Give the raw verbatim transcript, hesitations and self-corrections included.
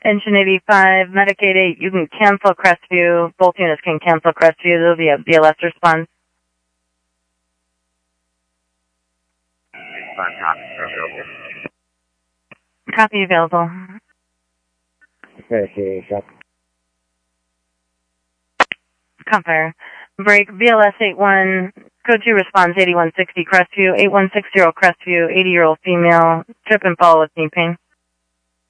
Engine eighty-five, Medicaid eight, you can cancel Crestview. Both units can cancel Crestview. There'll be a B L S response. Copy available. Okay, copy. Compare. Break, B L S eighty-one, code two response eighty-one sixty Crestview, eighty-one sixty Crestview, eighty-year-old female, trip and fall with knee pain.